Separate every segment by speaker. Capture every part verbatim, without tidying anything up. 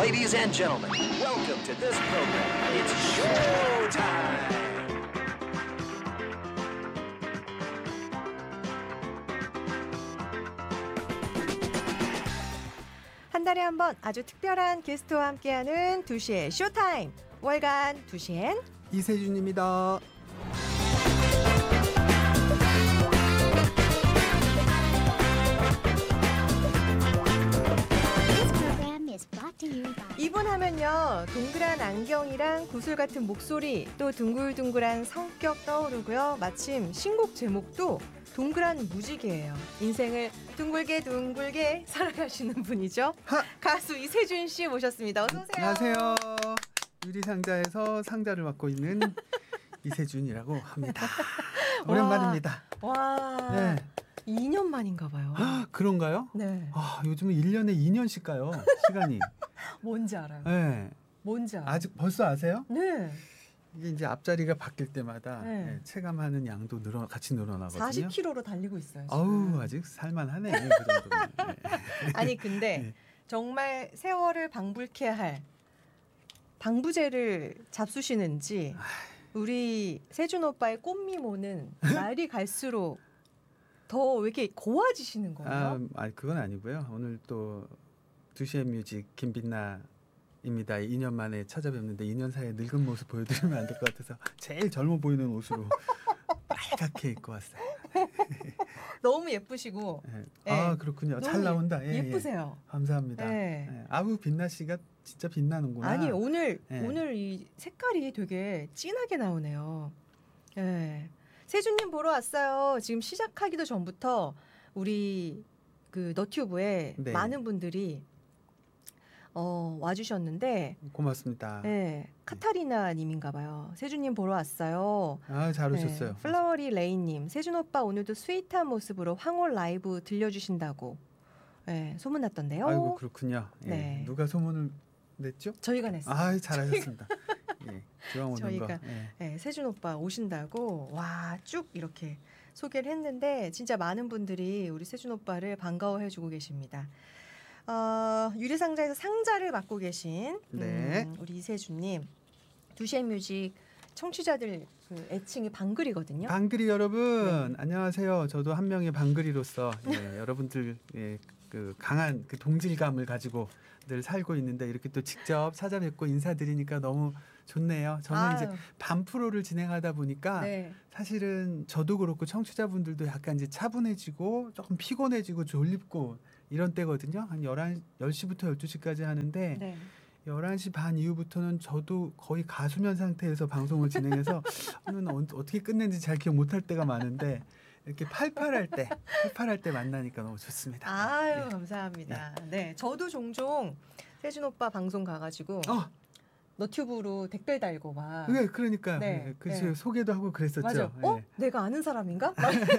Speaker 1: Ladies and gentlemen, welcome to this program. It's showtime.
Speaker 2: 한 달에 한 번 아주 특별한 게스트와 함께하는 두 시의 쇼타임. 월간 두 시엔
Speaker 3: 이세준입니다.
Speaker 2: 이분 하면요, 동그란 안경이랑 구슬 같은 목소리, 또 둥글둥글한 성격 떠오르고요. 마침 신곡 제목도 동그란 무지개예요. 인생을 둥글게 둥글게 살아가시는 분이죠.
Speaker 3: 하!
Speaker 2: 가수 이세준 씨 모셨습니다. 어서 오세요.
Speaker 3: 안녕하세요. 유리상자에서 상자를 맡고 있는 이세준이라고 합니다. 오랜만입니다.
Speaker 2: 와,
Speaker 3: 네.
Speaker 2: 이 년 만인가 봐요.
Speaker 3: 아, 그런가요?
Speaker 2: 네.
Speaker 3: 아, 요즘은 일 년에 이 년씩 가요. 시간이.
Speaker 2: 뭔지 알아요.
Speaker 3: 네.
Speaker 2: 뭔지 알아요.
Speaker 3: 아직 벌써 아세요?
Speaker 2: 네.
Speaker 3: 이게 이제 앞자리가 바뀔 때마다
Speaker 2: 네.
Speaker 3: 네, 체감하는 양도 늘어 같이 늘어나거든요.
Speaker 2: 사십 킬로그램로 달리고 있어요. 지금.
Speaker 3: 아우, 아직 살만하네. 그 정도면. 네.
Speaker 2: 아니 근데
Speaker 3: 네.
Speaker 2: 정말 세월을 방불케 할 방부제를 잡수시는지 우리 세준 오빠의 꽃미모는 날이 갈수록 더 왜 이렇게 고와지시는 거예요?
Speaker 3: 아, 아니 그건 아니고요. 오늘 또 두시의 뮤직 김빛나입니다. 이 년 만에 찾아뵙는데 이 년 사이에 늙은 모습 보여드리면 안 될 것 같아서 제일 젊어 보이는 옷으로 빨갛게 입고 왔어요.
Speaker 2: 너무 예쁘시고.
Speaker 3: 네.
Speaker 2: 네.
Speaker 3: 아 그렇군요. 잘 나온다. 예,
Speaker 2: 예쁘세요.
Speaker 3: 예. 감사합니다.
Speaker 2: 네.
Speaker 3: 예. 아우 빛나 씨가 진짜 빛나는구나.
Speaker 2: 아니 오늘
Speaker 3: 네.
Speaker 2: 오늘 이 색깔이 되게 진하게 나오네요. 네. 세준님 보러 왔어요. 지금 시작하기도 전부터 우리 그 너튜브에
Speaker 3: 네.
Speaker 2: 많은 분들이 어, 와주셨는데,
Speaker 3: 고맙습니다.
Speaker 2: 네, 카타리나님인가 봐요. 세준님 보러 왔어요.
Speaker 3: 아 잘 오셨어요.
Speaker 2: 네, 플라워리 레이님, 세준 오빠 오늘도 스윗한 모습으로 황홀 라이브 들려주신다고 네, 소문났던데요.
Speaker 3: 아이고 그렇군요. 예.
Speaker 2: 네.
Speaker 3: 누가 소문을 냈죠?
Speaker 2: 저희가 냈어요.
Speaker 3: 아 잘하셨습니다. 예. 기왕 오는
Speaker 2: 저희가
Speaker 3: 거. 예.
Speaker 2: 네, 세준 오빠 오신다고 와 쭉 이렇게 소개를 했는데 진짜 많은 분들이 우리 세준 오빠를 반가워해주고 계십니다. 어, 유리상자에서 상자를 맡고 계신
Speaker 3: 네.
Speaker 2: 음, 우리 이세준님 두시의 뮤직 청취자들 그 애칭이 방글이거든요.
Speaker 3: 방글이 여러분
Speaker 2: 네.
Speaker 3: 안녕하세요. 저도 한 명의 방글이로서 예, 여러분들 예, 그 강한 그 동질감을 가지고 늘 살고 있는데 이렇게 또 직접 찾아뵙고 인사드리니까 너무 좋네요. 저는
Speaker 2: 아유.
Speaker 3: 이제 밤 프로를 진행하다 보니까
Speaker 2: 네.
Speaker 3: 사실은 저도 그렇고 청취자분들도 약간 이제 차분해지고 조금 피곤해지고 졸립고 이런 때거든요. 한 열한, 열 시부터 열두 시까지 하는데
Speaker 2: 네.
Speaker 3: 열한 시 반 이후부터는 저도 거의 가수면 상태에서 방송을 진행해서 오늘 어떻게 끝낸지 잘 기억 못할 때가 많은데 이렇게 팔팔할 때 팔팔할 때 만나니까 너무 좋습니다.
Speaker 2: 아유
Speaker 3: 네.
Speaker 2: 감사합니다. 네. 저도 종종 세준 오빠 방송 가가지고
Speaker 3: 어,
Speaker 2: 너튜브로 댓글 달고 막.
Speaker 3: 네, 그러니까
Speaker 2: 네,
Speaker 3: 네, 그
Speaker 2: 네.
Speaker 3: 소개도 하고 그랬었죠.
Speaker 2: 맞아. 어?
Speaker 3: 네.
Speaker 2: 내가 아는 사람인가?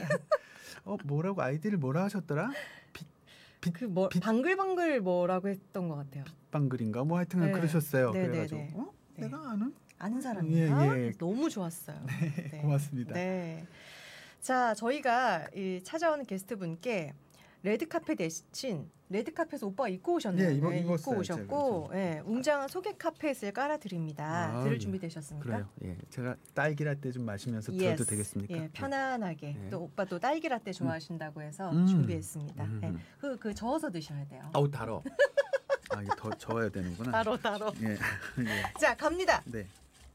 Speaker 3: 어 뭐라고 아이디를 뭐라 하셨더라? 빛,
Speaker 2: 그 뭐
Speaker 3: 빛
Speaker 2: 방글방글 뭐라고 했던 것 같아요.
Speaker 3: 방글인가 뭐 하여튼
Speaker 2: 네.
Speaker 3: 그러셨어요.
Speaker 2: 네,
Speaker 3: 그래가지고
Speaker 2: 네, 네.
Speaker 3: 어?
Speaker 2: 네.
Speaker 3: 내가 아는?
Speaker 2: 아는 사람인가?
Speaker 3: 예, 예.
Speaker 2: 너무 좋았어요.
Speaker 3: 네, 고맙습니다.
Speaker 2: 네. 자, 저희가 이 찾아오는 게스트분께 레드카펫 대신 레드카펫 오빠가 입고 오셨네요.
Speaker 3: 네, 입어-
Speaker 2: 네, 입고
Speaker 3: 입었어요,
Speaker 2: 오셨고
Speaker 3: 제가.
Speaker 2: 예, 웅장한 소개 카펫을 깔아드립니다.
Speaker 3: 아,
Speaker 2: 들을
Speaker 3: 예.
Speaker 2: 준비되셨습니까?
Speaker 3: 그래요. 예, 제가 딸기 라떼 좀 마시면서 들어도
Speaker 2: Yes.
Speaker 3: 되겠습니까?
Speaker 2: 예, 편안하게.
Speaker 3: 네.
Speaker 2: 또 오빠 또 딸기 라떼 좋아하신다고 해서
Speaker 3: 음.
Speaker 2: 준비했습니다.
Speaker 3: 음.
Speaker 2: 예, 그, 그 저어서 드셔야 돼요.
Speaker 3: 아우 달어. 아 이게 더 저어야 되는구나.
Speaker 2: 따로 따로.
Speaker 3: 예, 예.
Speaker 2: 자, 갑니다.
Speaker 3: 네.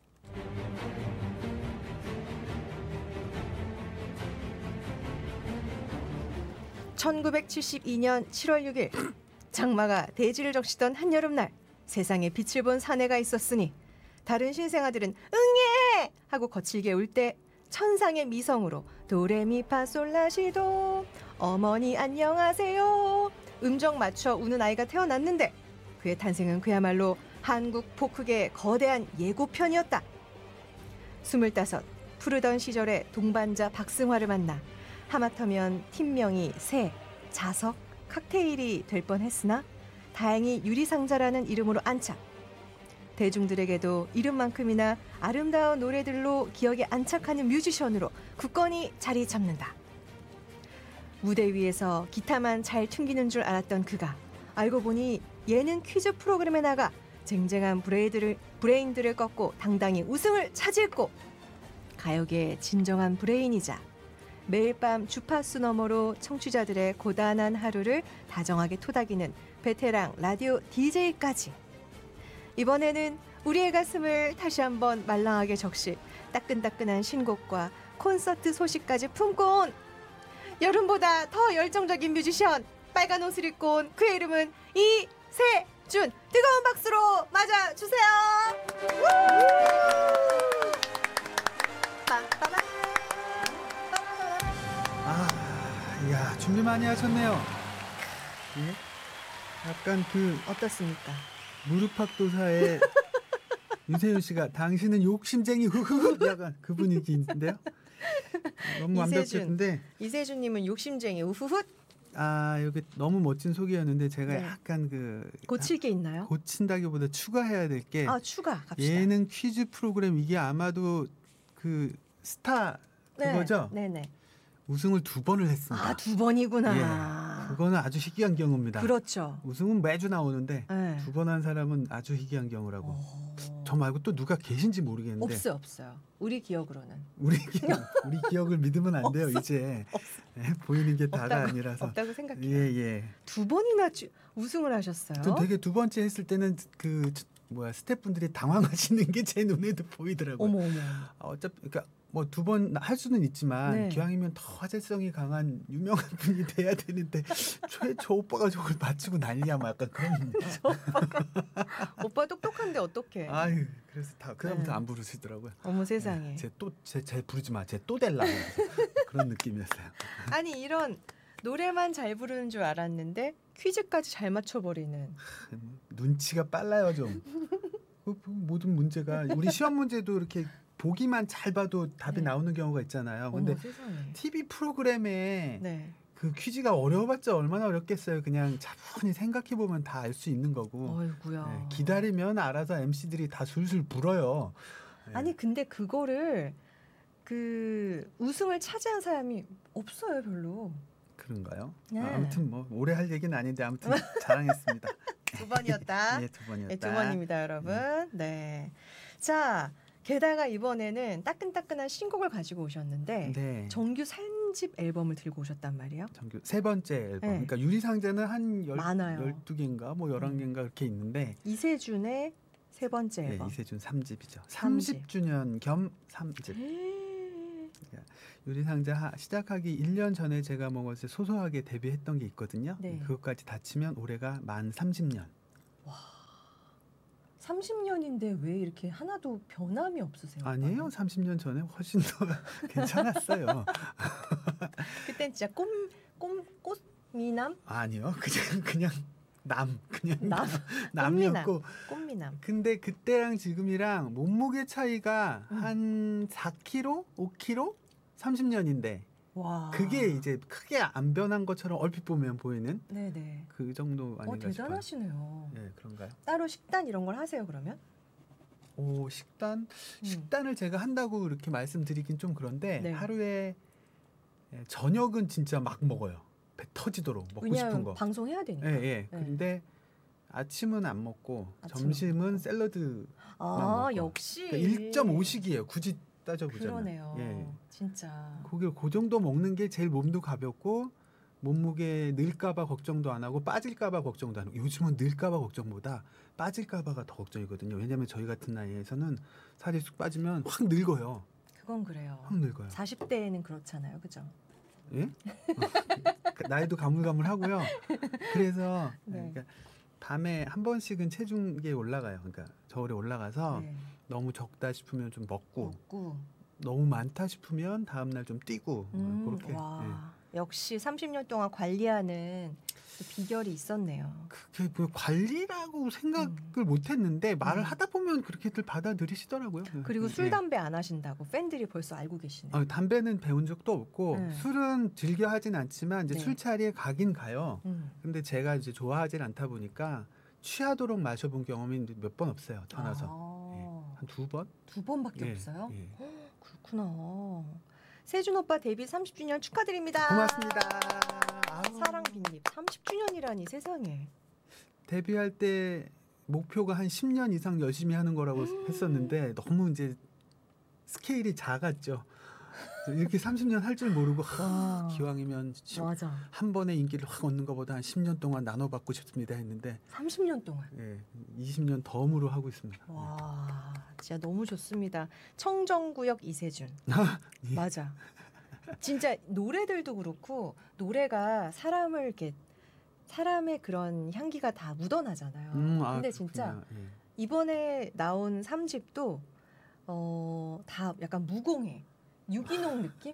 Speaker 2: 천구백칠십이 년 칠월 육 일 장마가 대지를 적시던 한여름날 세상에 빛을 본 사내가 있었으니 다른 신생아들은 응애 하고 거칠게 울 때 천상의 미성으로 도레미파솔라시도 어머니 안녕하세요 음정 맞춰 우는 아이가 태어났는데 그의 탄생은 그야말로 한국 포크계의 거대한 예고편이었다. 스물다섯 푸르던 시절의 동반자 박승화를 만나 하마터면 팀명이 새, 자석, 칵테일이 될 뻔했으나 다행히 유리상자라는 이름으로 안착. 대중들에게도 이름만큼이나 아름다운 노래들로 기억에 안착하는 뮤지션으로 굳건히 자리 잡는다. 무대 위에서 기타만 잘 튕기는 줄 알았던 그가 알고 보니 예능 퀴즈 프로그램에 나가 쟁쟁한 브레이드를, 브레인들을 꺾고 당당히 우승을 차지했고 가요계의 진정한 브레인이자 매일 밤 주파수 너머로 청취자들의 고단한 하루를 다정하게 토닥이는 베테랑 라디오 디제이까지. 이번에는 우리의 가슴을 다시 한번 말랑하게 적실 따끈따끈한 신곡과 콘서트 소식까지 품고 온 여름보다 더 열정적인 뮤지션, 빨간 옷을 입고 온 그의 이름은 이세준. 뜨거운 박수로 맞아주세요. 빠빠밤.
Speaker 3: 아, 야 준비 많이 하셨네요. 예? 약간 그
Speaker 2: 어떻습니까?
Speaker 3: 무릎팍도사의 유세윤 씨가 당신은 욕심쟁이 흐흐흐 약간 그 분위기인데요. 너무
Speaker 2: 이세준.
Speaker 3: 완벽했는데
Speaker 2: 이세준님은 욕심쟁이 우후훗.
Speaker 3: 아 여기 너무 멋진 소개였는데 제가
Speaker 2: 네.
Speaker 3: 약간 그
Speaker 2: 고칠 게 있나요?
Speaker 3: 고친다기보다 추가해야 될 게
Speaker 2: 아 추가 갑시다.
Speaker 3: 예능 퀴즈 프로그램 이게 아마도 그 스타 그거죠?
Speaker 2: 네, 네네.
Speaker 3: 우승을 두 번을 했습니다.
Speaker 2: 아 두 번이구나.
Speaker 3: 예, 그거는 아주 희귀한 경우입니다.
Speaker 2: 그렇죠.
Speaker 3: 우승은 매주 나오는데
Speaker 2: 네.
Speaker 3: 두 번 한 사람은 아주 희귀한 경우라고.
Speaker 2: 오.
Speaker 3: 저 말고 또 누가 계신지 모르겠는데
Speaker 2: 없어요, 없어요. 우리 기억으로는
Speaker 3: 우리 기억, 우리 기억을 믿으면 안 돼요.
Speaker 2: 없어,
Speaker 3: 이제 예, 보이는 게 다가
Speaker 2: 없다고,
Speaker 3: 아니라서.
Speaker 2: 없다고 생각해요.
Speaker 3: 예 예.
Speaker 2: 두 번이나 주, 우승을 하셨어요.
Speaker 3: 전 되게 두 번째 했을 때는 그 뭐야 스태프분들이 당황하시는 게 제 눈에도 보이더라고요.
Speaker 2: 어머 어머.
Speaker 3: 아, 어차피 그러니까 뭐 두 번 할 수는 있지만
Speaker 2: 네.
Speaker 3: 기왕이면 더 화제성이 강한 유명한 분이 돼야 되는데 저, 저 오빠가 저걸 맞추고 난리야 막 약간 그런.
Speaker 2: 오빠 똑똑한데 어떡해.
Speaker 3: 아유 그래서 다 그다음부터
Speaker 2: 네.
Speaker 3: 안 부르시더라고요.
Speaker 2: 어머 세상에.
Speaker 3: 쟤또쟤 부르지 마. 쟤 또 될라 그런 느낌이었어요.
Speaker 2: 아니 이런 노래만 잘 부르는 줄 알았는데 퀴즈까지 잘 맞춰버리는.
Speaker 3: 눈치가 빨라요 좀. 그 모든 문제가 우리 시험 문제도 이렇게 보기만 잘 봐도 답이
Speaker 2: 네.
Speaker 3: 나오는 경우가 있잖아요. 근데
Speaker 2: 어머 세상에.
Speaker 3: 티비 프로그램에
Speaker 2: 네.
Speaker 3: 그 퀴즈가 어려워봤자 얼마나 어렵겠어요. 그냥 차분히 생각해 보면 다 알 수 있는 거고.
Speaker 2: 어이구야.
Speaker 3: 네, 기다리면 알아서 엠씨들이 다 술술 불어요. 네.
Speaker 2: 아니 근데 그거를 그 우승을 차지한 사람이 없어요 별로.
Speaker 3: 그런가요?
Speaker 2: 네.
Speaker 3: 아, 아무튼 뭐 오래 할 얘기는 아닌데 아무튼 자랑했습니다.
Speaker 2: 두 번이었다.
Speaker 3: 예, 두 번이었다.
Speaker 2: 네, 두 번입니다, 여러분. 네. 자, 게다가 이번에는 따끈따끈한 신곡을 가지고 오셨는데
Speaker 3: 네.
Speaker 2: 정규 삼 집 앨범을 들고 오셨단 말이에요.
Speaker 3: 정규 세 번째 앨범.
Speaker 2: 네.
Speaker 3: 그러니까 유리상자는 한 열,
Speaker 2: 많아요.
Speaker 3: 열두 개인가 뭐 열한 개인가 그렇게 있는데
Speaker 2: 이세준의 세 번째
Speaker 3: 네,
Speaker 2: 앨범.
Speaker 3: 이세준 삼 집이죠.
Speaker 2: 삼 집.
Speaker 3: 삼십 주년 겸 삼 집.
Speaker 2: 음.
Speaker 3: 유리상자 하- 시작하기 일 년 전에 제가 뭐 이제 소소하게 데뷔했던 게 있거든요.
Speaker 2: 네.
Speaker 3: 그것까지 다 치면 올해가 만 삼십 년.
Speaker 2: 삼십 년인데 왜 이렇게 하나도 변함이 없으세요?
Speaker 3: 아니에요.
Speaker 2: 오빠는?
Speaker 3: 삼십 년 전에 훨씬 더 괜찮았어요.
Speaker 2: 그땐 진짜 꿈, 꿈, 꽃미남?
Speaker 3: 아니요. 그냥 그냥 남 그냥
Speaker 2: 남?
Speaker 3: 남이었고.
Speaker 2: 꽃미남.
Speaker 3: 근데 그때랑 지금이랑 몸무게 차이가
Speaker 2: 음.
Speaker 3: 한 사 킬로그램, 오 킬로그램, 삼십 년인데
Speaker 2: 와.
Speaker 3: 그게 이제 크게 안 변한 것처럼 얼핏 보면 보이는
Speaker 2: 네네.
Speaker 3: 그 정도
Speaker 2: 어,
Speaker 3: 아닌가 싶어요.
Speaker 2: 대단하시네요.
Speaker 3: 예, 그런가요?
Speaker 2: 따로 식단 이런 걸 하세요 그러면?
Speaker 3: 오, 식단
Speaker 2: 음.
Speaker 3: 식단을 제가 한다고 이렇게 말씀드리긴 좀 그런데
Speaker 2: 네.
Speaker 3: 하루에 예, 저녁은 진짜 막 먹어요. 배 터지도록 먹고
Speaker 2: 왜냐하면
Speaker 3: 싶은 거.
Speaker 2: 방송해야 되니까.
Speaker 3: 예, 예.
Speaker 2: 네.
Speaker 3: 근데 아침은 안 먹고
Speaker 2: 아침
Speaker 3: 점심은
Speaker 2: 먹고.
Speaker 3: 샐러드
Speaker 2: 아
Speaker 3: 먹고.
Speaker 2: 역시.
Speaker 3: 그러니까 일 점 오 식이에요. 굳이 따져보자면.
Speaker 2: 그러네요.
Speaker 3: 예.
Speaker 2: 진짜.
Speaker 3: 그게 그 정도 먹는 게 제일 몸도 가볍고 몸무게 늘까봐 걱정도 안 하고 빠질까봐 걱정도 안 하고 요즘은 늘까봐 걱정보다 빠질까봐가 더 걱정이거든요. 왜냐하면 저희 같은 나이에서는 살이 쑥 빠지면 확 늙어요.
Speaker 2: 그건 그래요.
Speaker 3: 확 늙어요.
Speaker 2: 사십 대에는 그렇잖아요, 그죠?
Speaker 3: 예? 어, 나이도 가물가물하고요. 그래서
Speaker 2: 네.
Speaker 3: 그러니까 밤에 한 번씩은 체중계 올라가요. 그러니까 저울에 올라가서
Speaker 2: 네.
Speaker 3: 너무 적다 싶으면 좀 먹고
Speaker 2: 먹고.
Speaker 3: 너무 많다 싶으면 다음 날 좀 뛰고
Speaker 2: 음,
Speaker 3: 그렇게.
Speaker 2: 와.
Speaker 3: 예.
Speaker 2: 역시 삼십 년 동안 관리하는 그 비결이 있었네요.
Speaker 3: 그게 뭐 관리라고 생각을 못했는데 말을
Speaker 2: 음.
Speaker 3: 하다 보면 그렇게들 받아들이시더라고요.
Speaker 2: 그리고
Speaker 3: 예.
Speaker 2: 술 담배 안 하신다고 팬들이 벌써 알고 계시네요.
Speaker 3: 어, 담배는 배운 적도 없고
Speaker 2: 네.
Speaker 3: 술은 즐겨 하진 않지만 이제
Speaker 2: 네.
Speaker 3: 술자리에 가긴 가요.
Speaker 2: 음.
Speaker 3: 근데 제가 이제 좋아하진 않다 보니까 취하도록 마셔본 경험이 몇 번 없어요. 떠나서
Speaker 2: 아,
Speaker 3: 한 두 번.
Speaker 2: 두 번밖에
Speaker 3: 예,
Speaker 2: 없어요?
Speaker 3: 예.
Speaker 2: 그렇구나. 세준 오빠 데뷔 삼십 주년 축하드립니다.
Speaker 3: 고맙습니다. 아우.
Speaker 2: 사랑 빈립 삼십 주년이라니 세상에.
Speaker 3: 데뷔할 때 목표가 한 십 년 이상 열심히 하는 거라고 했었는데 너무 이제 스케일이 작았죠. 이렇게 삼십 년 할 줄 모르고 하, 기왕이면
Speaker 2: 맞아.
Speaker 3: 한 번에 인기를 확 얻는 것보다 한 십 년 동안 나눠받고 싶습니다 했는데
Speaker 2: 삼십 년 동안.
Speaker 3: 예, 이십 년 덤으로 하고 있습니다.
Speaker 2: 와, 진짜 너무 좋습니다. 청정구역 이세준.
Speaker 3: 예.
Speaker 2: 맞아. 진짜 노래들도 그렇고 노래가 사람을 이렇게 사람의 그런 향기가 다 묻어나잖아요.
Speaker 3: 음, 아,
Speaker 2: 근데 진짜
Speaker 3: 그렇군요. 예.
Speaker 2: 이번에 나온 삼 집도 어, 다 약간 무공해. 유기농 느낌?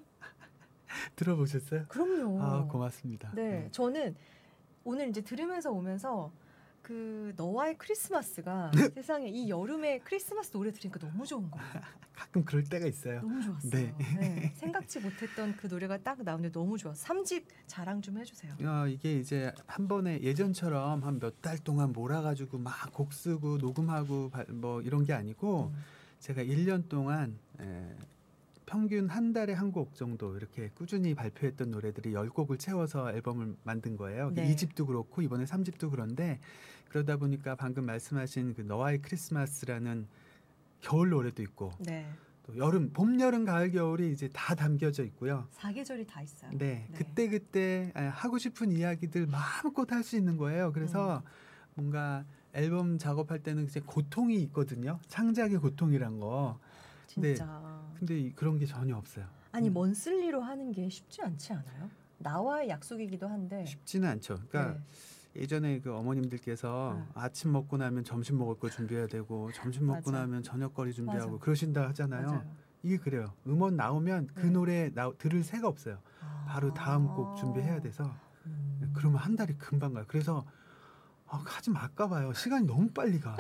Speaker 3: 들어보셨어요?
Speaker 2: 그럼요.
Speaker 3: 아, 고맙습니다.
Speaker 2: 네,
Speaker 3: 예.
Speaker 2: 저는 오늘 이제 들으면서 오면서 그 너와의 크리스마스가 세상에 이 여름에 크리스마스 노래 들으니까 너무 좋은 거예요.
Speaker 3: 가끔 그럴 때가 있어요.
Speaker 2: 너무 좋았어요.
Speaker 3: 네.
Speaker 2: 네, 생각지 못했던 그 노래가 딱 나오는데 너무 좋아. 삼 집 자랑 좀 해주세요.
Speaker 3: 어, 이게 이제 한 번에 예전처럼 한 몇 달 동안 몰아가지고 막 곡 쓰고 녹음하고 바- 뭐 이런 게 아니고
Speaker 2: 음.
Speaker 3: 제가 일 년 동안 에, 평균 한 달에 한 곡 정도 이렇게 꾸준히 발표했던 노래들이 열 곡을 채워서 앨범을 만든 거예요.
Speaker 2: 네.
Speaker 3: 이 집도 그렇고 이번에 삼 집도 그런데 그러다 보니까 방금 말씀하신 그 너와의 크리스마스라는 겨울 노래도 있고
Speaker 2: 네,
Speaker 3: 또 여름, 봄, 여름, 가을, 겨울이 이제 다 담겨져 있고요.
Speaker 2: 사계절이 다 있어요.
Speaker 3: 네,
Speaker 2: 네.
Speaker 3: 그때 그때 하고 싶은 이야기들 마음껏 할 수 있는 거예요. 그래서
Speaker 2: 음.
Speaker 3: 뭔가 앨범 작업할 때는 이제 고통이 있거든요. 창작의 고통이란 거. 근데
Speaker 2: 진짜.
Speaker 3: 근데 이- 그런 게 전혀 없어요.
Speaker 2: 아니
Speaker 3: 음.
Speaker 2: 먼슬리로 하는 게 쉽지 않지 않아요? 나와의 약속이기도 한데.
Speaker 3: 쉽지는 않죠. 그러니까
Speaker 2: 네.
Speaker 3: 예전에 그 어머님들께서
Speaker 2: 네.
Speaker 3: 아침 먹고 나면 점심 먹을 거 준비해야 되고 점심 먹고
Speaker 2: 맞아.
Speaker 3: 나면 저녁거리 준비하고
Speaker 2: 맞아.
Speaker 3: 그러신다 하잖아요.
Speaker 2: 맞아요.
Speaker 3: 이게 그래요. 음원 나오면 그
Speaker 2: 네.
Speaker 3: 노래 나, 들을 새가 없어요. 바로 다음 곡 준비해야 돼서
Speaker 2: 음.
Speaker 3: 그러면 한 달이 금방 가요. 그래서 아, 하지 말까 봐요. 시간이 너무 빨리 가.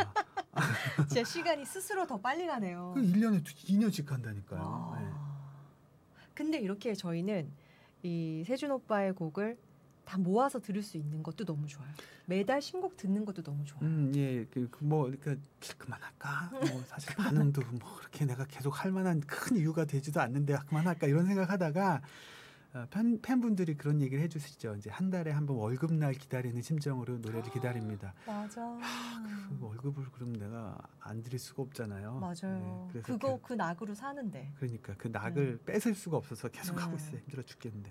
Speaker 2: 진짜 시간이 스스로 더 빨리 가네요.
Speaker 3: 그 일 년에 이 년씩 간다니까요.
Speaker 2: 아.
Speaker 3: 네.
Speaker 2: 근데 이렇게 저희는 이 세준 오빠의 곡을 다 모아서 들을 수 있는 것도 너무 좋아요. 매달 신곡 듣는 것도 너무 좋아요.
Speaker 3: 음, 예, 그, 그 뭐, 그러니까 그만할까? 뭐 사실 반응도 뭐 그렇게 내가 계속 할 만한 큰 이유가 되지도 않는데 그만할까 이런 생각하다가 어, 팬 팬분들이 그런 얘기를 해주시죠. 이제 한 달에 한 번 월급날 기다리는 심정으로 노래를 기다립니다.
Speaker 2: 맞아.
Speaker 3: 그 월급을 그럼 내가 안 드릴 수가 없잖아요.
Speaker 2: 맞아요.
Speaker 3: 네, 그래서
Speaker 2: 그거
Speaker 3: 그,
Speaker 2: 그 낙으로 사는데.
Speaker 3: 그러니까 그 낙을 뺏을 수가 없어서 계속 하고
Speaker 2: 네.
Speaker 3: 있어요. 힘들어 죽겠는데.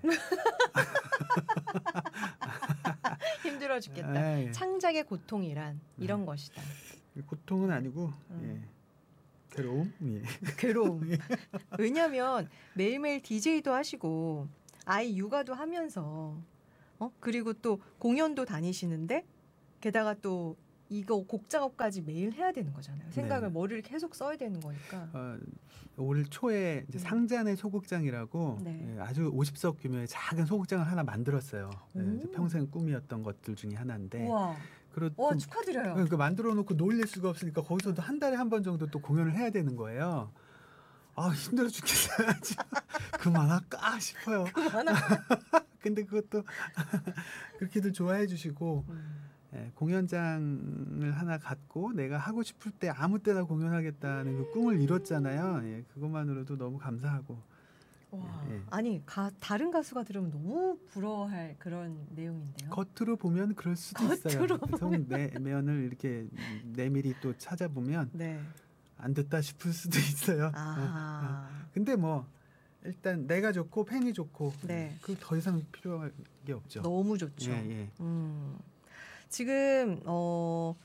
Speaker 2: 힘들어 죽겠다.
Speaker 3: 예, 예.
Speaker 2: 창작의 고통이란 이런
Speaker 3: 네.
Speaker 2: 것이다.
Speaker 3: 고통은 아니고
Speaker 2: 음.
Speaker 3: 예. 괴로움. 예.
Speaker 2: 괴로움. 왜냐하면 매일매일 디제이도 하시고 아이 육아도 하면서 어 그리고 또 공연도 다니시는데 게다가 또 이거 곡 작업까지 매일 해야 되는 거잖아요. 생각을
Speaker 3: 네.
Speaker 2: 머리를 계속 써야 되는 거니까.
Speaker 3: 어, 올 초에 이제
Speaker 2: 음.
Speaker 3: 상잔의 소극장이라고
Speaker 2: 네.
Speaker 3: 예, 아주 오십 석 규모의 작은 소극장을 하나 만들었어요. 예,
Speaker 2: 오.
Speaker 3: 이제 평생 꿈이었던 것들 중에 하나인데
Speaker 2: 우와.
Speaker 3: 그렇
Speaker 2: 와 축하드려요.
Speaker 3: 그 만들어 놓고 놀릴 수가 없으니까 거기서도 한 달에 한 번 정도 또 공연을 해야 되는 거예요. 아 힘들어 죽겠어요. 그만할까 싶어요. 근데 그것도 그렇게들 좋아해 주시고
Speaker 2: 음.
Speaker 3: 예, 공연장을 하나 갖고 내가 하고 싶을 때 아무 때나 공연하겠다는 그 꿈을 이뤘잖아요. 예, 그것만으로도 너무 감사하고.
Speaker 2: 와.
Speaker 3: 예, 예.
Speaker 2: 아니 가, 다른 가수가 들으면 너무 부러워할 그런 내용인데요.
Speaker 3: 겉으로 보면 그럴 수도
Speaker 2: 겉으로
Speaker 3: 있어요. 속 내면을 이렇게 내밀히 또 찾아보면
Speaker 2: 네.
Speaker 3: 안 됐다 싶을 수도 있어요. 어, 어.
Speaker 2: 아.
Speaker 3: 근데 뭐 일단 내가 좋고 팬이 좋고
Speaker 2: 네.
Speaker 3: 그 더 이상 필요할 게 없죠.
Speaker 2: 너무 좋죠.
Speaker 3: 예, 예.
Speaker 2: 음. 지금 어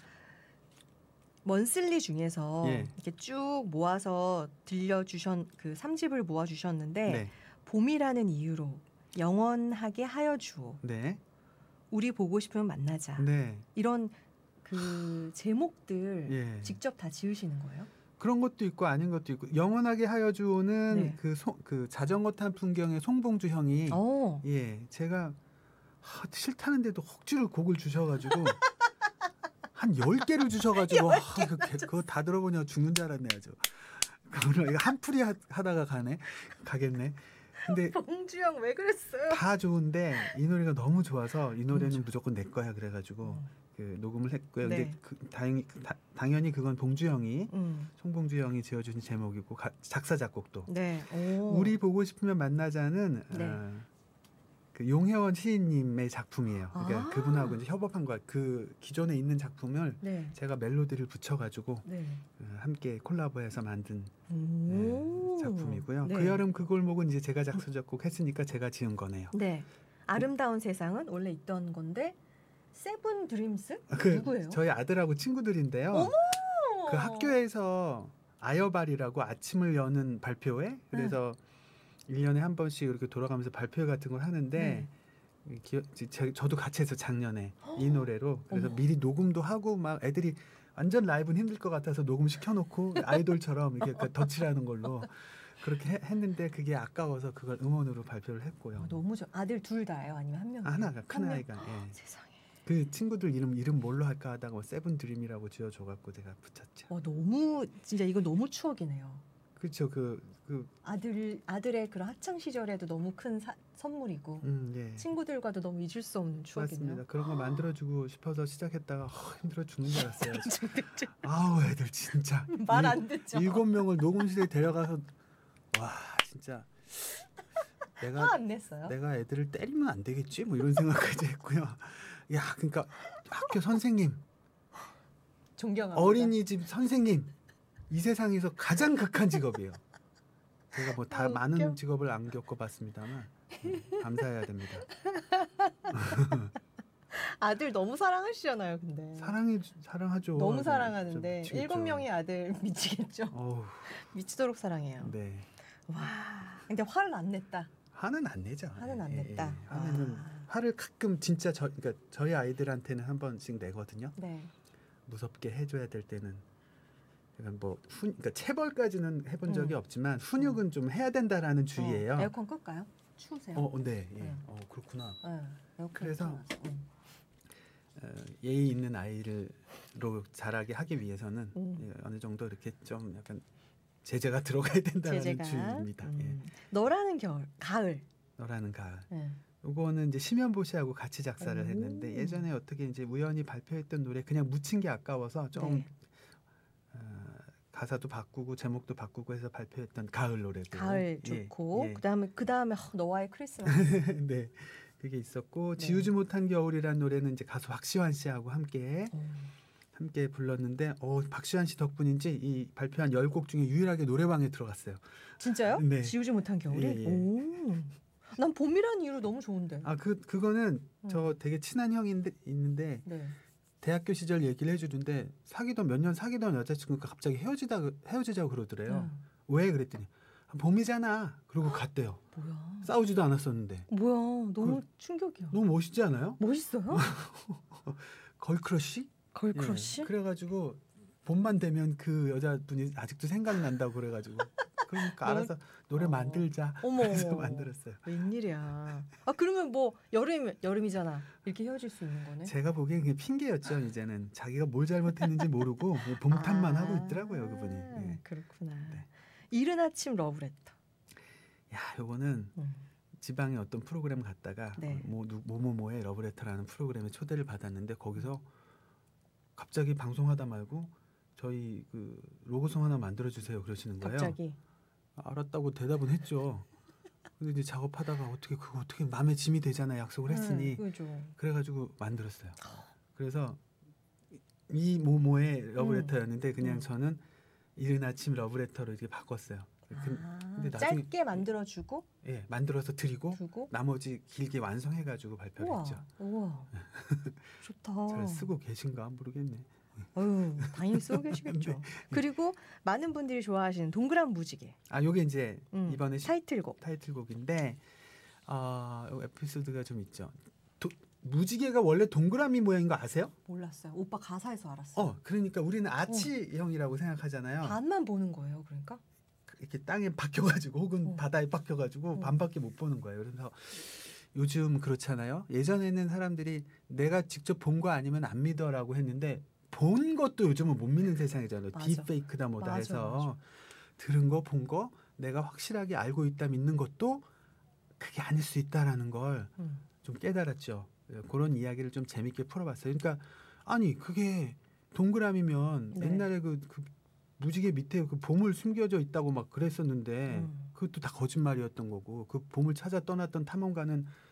Speaker 2: 먼슬리 중에서
Speaker 3: 예.
Speaker 2: 이렇게 쭉 모아서 들려주셨 그 삼 집을 모아 주셨는데
Speaker 3: 네,
Speaker 2: 봄이라는 이유로 영원하게 하여 주오.
Speaker 3: 네,
Speaker 2: 우리 보고 싶으면 만나자.
Speaker 3: 네.
Speaker 2: 이런 그 제목들
Speaker 3: 예.
Speaker 2: 직접 다 지으시는 거예요?
Speaker 3: 그런 것도 있고 아닌 것도 있고 영원하게 하여 주오는
Speaker 2: 네.
Speaker 3: 그, 소, 그 자전거 탄 풍경의 송봉주 형이
Speaker 2: 어.
Speaker 3: 예 제가 하, 싫다는데도 억지로 곡을 주셔가지고 한 열 개를 주셔가지고 아, 그, 그거 다 들어보냐 죽는 줄 알았네 아주. 그걸 한풀이 하, 하다가 가네 가겠네. 근데
Speaker 2: 봉주영 왜 그랬어요?
Speaker 3: 다 좋은데 이 노래가 너무 좋아서 이 노래는
Speaker 2: 봉주.
Speaker 3: 무조건 내 거야 그래가지고
Speaker 2: 음.
Speaker 3: 그 녹음을 했고요.
Speaker 2: 네.
Speaker 3: 근데 그, 다행히 그, 다, 당연히 그건 봉주 형이
Speaker 2: 음.
Speaker 3: 송봉주 형이 지어준 제목이고 가, 작사 작곡도
Speaker 2: 네. 오.
Speaker 3: 우리 보고 싶으면 만나자는
Speaker 2: 네.
Speaker 3: 어, 그 용혜원 시인님의 작품이에요. 그러니까
Speaker 2: 아.
Speaker 3: 그분하고 이제 협업한 거야. 그 기존에 있는 작품을
Speaker 2: 네.
Speaker 3: 제가 멜로디를 붙여가지고
Speaker 2: 네.
Speaker 3: 어, 함께 콜라보해서 만든
Speaker 2: 오.
Speaker 3: 네, 작품이고요.
Speaker 2: 네.
Speaker 3: 그 여름 그 골목은 이제 제가 작사 작곡했으니까 제가 지은 거네요.
Speaker 2: 네. 아름다운 세상은 원래 있던 건데 세븐 드림스?
Speaker 3: 아, 그
Speaker 2: 누구예요?
Speaker 3: 저희 아들하고 친구들인데요.
Speaker 2: 어머!
Speaker 3: 그 학교에서 아여발이라고 아침을 여는 발표회 그래서 일 년에 한 번씩 이렇게 돌아가면서 발표회 같은 걸 하는데
Speaker 2: 네.
Speaker 3: 기어, 제, 저도 같이 해서 작년에 이 노래로 그래서
Speaker 2: 어머.
Speaker 3: 미리 녹음도 하고 막 애들이 완전 라이브는 힘들 것 같아서 녹음 시켜놓고 아이돌처럼 이렇게 덧칠하는 걸로 그렇게 해, 했는데 그게 아까워서 그걸 음원으로 발표를 했고요.
Speaker 2: 어, 너무 좋아. 아들 둘 다예요? 아니면 한 명?
Speaker 3: 하나가 큰 아이가 예.
Speaker 2: 세상에.
Speaker 3: 그 친구들 이름 이름 뭘로 할까 하다가 뭐 세븐 드림이라고 지어줘갖고 제가 붙였죠.
Speaker 2: 와 너무 진짜 이거 너무 추억이네요.
Speaker 3: 그렇죠. 그, 그,
Speaker 2: 아들 아들의 그런 학창 시절에도 너무 큰 사, 선물이고
Speaker 3: 음, 예.
Speaker 2: 친구들과도 너무 잊을 수 없는 추억이네요.
Speaker 3: 맞습니다. 그런 거 만들어주고 싶어서 시작했다가 허, 힘들어 죽는 줄 알았어요. 아우 애들 진짜
Speaker 2: 말 안 듣죠.
Speaker 3: 일곱 명을 녹음실에 데려가서 와 진짜 내가
Speaker 2: 화 안 냈어요?
Speaker 3: 내가 애들을 때리면 안 되겠지 뭐 이런 생각까지 했고요. 야 그러니까 학교 선생님,
Speaker 2: 존경합니다.
Speaker 3: 어린이집 선생님 이 세상에서 가장 극한 직업이에요. 제가 뭐 다
Speaker 2: 아,
Speaker 3: 많은 직업을 안 겪어봤습니다만 음, 감사해야 됩니다.
Speaker 2: 아들 너무 사랑하시잖아요, 근데.
Speaker 3: 사랑해 사랑하죠.
Speaker 2: 너무
Speaker 3: 좀
Speaker 2: 사랑하는데
Speaker 3: 미치겠죠.
Speaker 2: 일곱 명의 아들 미치겠죠.
Speaker 3: 어우,
Speaker 2: 미치도록 사랑해요.
Speaker 3: 네.
Speaker 2: 와, 근데 화를 안 냈다.
Speaker 3: 화는 안 내죠.
Speaker 2: 화는 안
Speaker 3: 예,
Speaker 2: 냈다.
Speaker 3: 예. 화는
Speaker 2: 와.
Speaker 3: 화를 가끔 진짜 저 그러니까 저희 아이들한테는 한 번씩 내거든요.
Speaker 2: 네.
Speaker 3: 무섭게 해줘야 될 때는 그러니까 뭐 후, 그러니까 체벌까지는 해본 적이
Speaker 2: 음.
Speaker 3: 없지만 훈육은 좀 해야 된다라는 주의예요.
Speaker 2: 어, 에어컨 끌까요? 추우세요?
Speaker 3: 어, 네, 예.
Speaker 2: 네.
Speaker 3: 어, 그렇구나.
Speaker 2: 네, 에어컨
Speaker 3: 그래서
Speaker 2: 틀어놨어. 응.
Speaker 3: 어, 예의 있는 아이를로 자라게 하기 위해서는
Speaker 2: 음.
Speaker 3: 예, 어느 정도 이렇게 좀 약간 제재가 들어가야 된다는
Speaker 2: 제재가.
Speaker 3: 주의입니다.
Speaker 2: 음.
Speaker 3: 예.
Speaker 2: 너라는 겨울, 가을.
Speaker 3: 너라는 가을.
Speaker 2: 네.
Speaker 3: 요거는 이제 심현보 씨하고 같이 작사를
Speaker 2: 오.
Speaker 3: 했는데 예전에 어떻게 이제 우연히 발표했던 노래 그냥 묻힌 게 아까워서 좀
Speaker 2: 네.
Speaker 3: 어, 가사도 바꾸고 제목도 바꾸고 해서 발표했던 가을 노래고
Speaker 2: 가을
Speaker 3: 예,
Speaker 2: 좋고
Speaker 3: 예.
Speaker 2: 그다음에 그다음에 허, 너와의 크리스마스.
Speaker 3: 네 그게 있었고
Speaker 2: 네.
Speaker 3: 지우지 못한 겨울이라는 노래는 이제 가수 박시환 씨하고 함께
Speaker 2: 음.
Speaker 3: 함께 불렀는데 어 박시환 씨 덕분인지 이 발표한 열 곡 중에 유일하게 노래방에 들어갔어요.
Speaker 2: 진짜요?
Speaker 3: 네.
Speaker 2: 지우지 못한 겨울이?
Speaker 3: 예, 예.
Speaker 2: 오. 난 봄이라는 이유로 너무 좋은데.
Speaker 3: 아 그 그거는
Speaker 2: 음.
Speaker 3: 저 되게 친한 형인데 있는데
Speaker 2: 네.
Speaker 3: 대학교 시절 얘기를 해주는데 사귀던 몇 년 사귀던 여자친구가 갑자기 헤어지다 헤어지자고 그러더래요.
Speaker 2: 음.
Speaker 3: 왜 그랬더니 봄이잖아. 그러고 갔대요.
Speaker 2: 뭐야?
Speaker 3: 싸우지도 않았었는데.
Speaker 2: 뭐야? 너무 충격이야.
Speaker 3: 너무 멋있지 않아요?
Speaker 2: 멋있어요?
Speaker 3: 걸크러쉬?
Speaker 2: 걸크러쉬?
Speaker 3: 예, 그래가지고 봄만 되면 그 여자분이 아직도 생각난다고 그래가지고 그러니까
Speaker 2: 너무-
Speaker 3: 알아서 노래
Speaker 2: 어.
Speaker 3: 만들자.
Speaker 2: 어머.
Speaker 3: 그래서 만들었어요.
Speaker 2: 웬일이야? 아 그러면 뭐 여름 여름이잖아. 이렇게 헤어질 수 있는 거네.
Speaker 3: 제가 보기엔 그게 핑계였죠. 이제는 자기가 뭘 잘못했는지 모르고 뭐 봄탄만
Speaker 2: 아,
Speaker 3: 하고 있더라고요 그분이. 예.
Speaker 2: 그렇구나.
Speaker 3: 네.
Speaker 2: 이른 아침 러브레터.
Speaker 3: 야, 요거는
Speaker 2: 음.
Speaker 3: 지방의 어떤 프로그램 갔다가
Speaker 2: 네.
Speaker 3: 뭐 누- 뭐뭐뭐의 러브레터라는 프로그램에 초대를 받았는데 거기서 갑자기 방송하다 말고 저희 그 로고송 하나 만들어 주세요 그러시는 거예요.
Speaker 2: 갑자기.
Speaker 3: 알았다고 대답은 했죠. 근데 이제 작업하다가 어떻게 그거 어떻게 마음에 짐이 되잖아요. 약속을 했으니.
Speaker 2: 네, 그죠.
Speaker 3: 그래가지고 만들었어요. 그래서 이 모모의 러브레터였는데 그냥
Speaker 2: 음.
Speaker 3: 저는 이른 아침 러브레터로 이렇게 바꿨어요. 그-
Speaker 2: 아,
Speaker 3: 근데 나중에-
Speaker 2: 짧게 만들어주고
Speaker 3: 예, 만들어서 드리고
Speaker 2: 주고.
Speaker 3: 나머지 길게 완성해가지고 발표를
Speaker 2: 우와,
Speaker 3: 했죠.
Speaker 2: 우와, 좋다.
Speaker 3: 잘 쓰고 계신가 모르겠네.
Speaker 2: 어유, 당연히 쓰고 계시겠죠. 그리고 많은 분들이 좋아하시는 동그란 무지개.
Speaker 3: 아, 요게 이제
Speaker 2: 음,
Speaker 3: 이번에 시-
Speaker 2: 타이틀곡.
Speaker 3: 타이틀곡인데 어, 요 에피소드가 좀 있죠. 도, 무지개가 원래 동그라미 모양인 거 아세요?
Speaker 2: 몰랐어요. 오빠 가사에서 알았어요.
Speaker 3: 어, 그러니까 우리는 아치형이라고 생각하잖아요.
Speaker 2: 반만 보는 거예요. 그러니까.
Speaker 3: 이렇게 땅에 박혀가지고 혹은
Speaker 2: 어.
Speaker 3: 바다에 박혀가지고
Speaker 2: 어.
Speaker 3: 반밖에 못 보는 거예요. 그래서 요즘 그렇잖아요. 예전에는 사람들이 내가 직접 본 거 아니면 안 믿어라고 했는데 본 것도 요즘은 못 믿는 세상이잖아요.
Speaker 2: 맞아.
Speaker 3: 딥페이크다 뭐다
Speaker 2: 맞아,
Speaker 3: 해서
Speaker 2: 맞아.
Speaker 3: 들은 거, 본 거 내가 확실하게 알고 있다 믿는 것도 그게 아닐 수 있다라는 걸 좀
Speaker 2: 음.
Speaker 3: 깨달았죠. 그런 이야기를 좀 재밌게 풀어봤어요. 그러니까 아니 그게 동그라미면
Speaker 2: 네.
Speaker 3: 옛날에 그, 그 무지개 밑에 그 보물 숨겨져 있다고 막 그랬었는데
Speaker 2: 음.
Speaker 3: 그것도 다 거짓말이었던 거고 그 보물 찾아 떠났던 탐험가는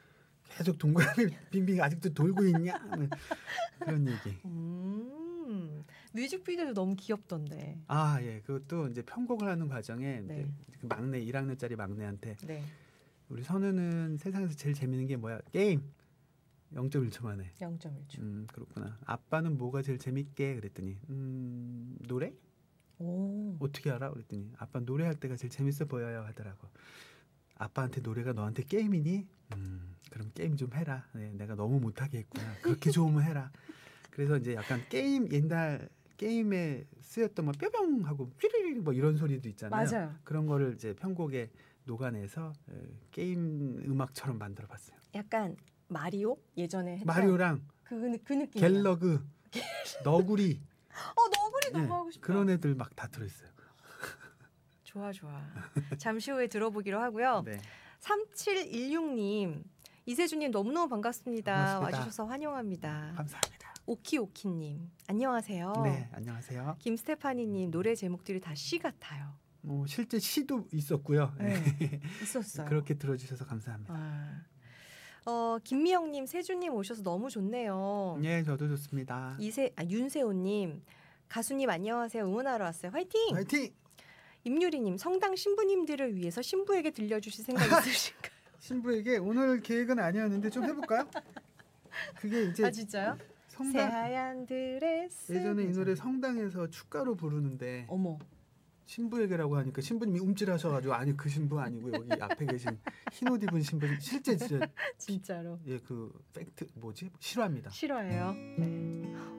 Speaker 3: 계속 동그라미 빙빙 아직도 돌고 있냐? 그런 얘기.
Speaker 2: 음, 뮤직비디오도 너무 귀엽던데.
Speaker 3: 아, 예. 그것도 이제 편곡을 하는 과정에
Speaker 2: 네.
Speaker 3: 이제 그 막내 일 학년짜리 막내한테
Speaker 2: 네,
Speaker 3: 우리 선우는 세상에서 제일 재밌는 게 뭐야? 게임. 영 점 일 초 만에.
Speaker 2: 영 점 일 초.
Speaker 3: 음, 그렇구나. 아빠는 뭐가 제일 재밌게? 그랬더니 음, 노래?
Speaker 2: 오,
Speaker 3: 어떻게 알아? 그랬더니 아빠 노래할 때가 제일 재밌어 보여요 하더라고. 아빠한테 노래가 너한테 게임이니? 음, 그럼 게임 좀 해라. 네, 내가 너무 못하게 했구나. 그렇게 좋으면 해라. 그래서 이제 약간 게임 옛날 게임에 쓰였던 뭐 뾰병 하고 삐리리 뭐 이런 소리도 있잖아요.
Speaker 2: 맞아요.
Speaker 3: 그런 거를 이제 편곡에 녹아내서 에, 게임 음악처럼 만들어봤어요.
Speaker 2: 약간 마리오 예전에 했던
Speaker 3: 마리오랑
Speaker 2: 그, 그 느낌.
Speaker 3: 갤러그, 너구리
Speaker 2: 어, 너구리 너무
Speaker 3: 예,
Speaker 2: 하고 싶다.
Speaker 3: 그런 애들 막 다 들어있어요.
Speaker 2: 좋아 좋아. 잠시 후에 들어보기로 하고요.
Speaker 3: 네.
Speaker 2: 삼칠일육 님, 이세준님 너무너무 반갑습니다.
Speaker 3: 반갑습니다.
Speaker 2: 와주셔서 환영합니다.
Speaker 3: 감사합니다.
Speaker 2: 오키오키님 안녕하세요.
Speaker 3: 네, 안녕하세요.
Speaker 2: 김스테파니님 노래 제목들이 다 시 같아요.
Speaker 3: 뭐 실제 시도 있었고요.
Speaker 2: 네, 있었어요.
Speaker 3: 그렇게 들어주셔서 감사합니다.
Speaker 2: 아. 어, 김미영님, 세준님 오셔서 너무 좋네요.
Speaker 3: 예, 저도 좋습니다.
Speaker 2: 이세 아, 윤세호님 가수님 안녕하세요. 응원하러 왔어요. 화이팅!
Speaker 3: 화이팅!
Speaker 2: 임유리님 성당 신부님들을 위해서 신부에게 들려주실 생각 있으신가요?
Speaker 3: 신부에게 오늘 계획은 아니었는데 좀 해볼까요? 그게 이제
Speaker 2: 아 진짜요?
Speaker 3: 성당
Speaker 2: 새하얀 드레스.
Speaker 3: 예전에 이 노래 성당에서 축가로 부르는데
Speaker 2: 어머.
Speaker 3: 신부에게라고 하니까 신부님이 움찔하셔가지고 아니 그 신부 아니고 여기 앞에 계신 흰 옷 입은 신부 실제 진짜
Speaker 2: 진짜로
Speaker 3: 예 그 팩트 뭐지 실화입니다.
Speaker 2: 싫어해요. 네.